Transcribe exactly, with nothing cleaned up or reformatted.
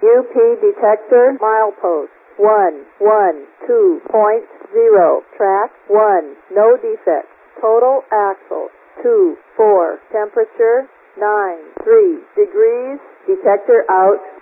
U P detector milepost one one two point zero. Track one. No defects. Total axle two four. Temperature nine three degrees. Detector out.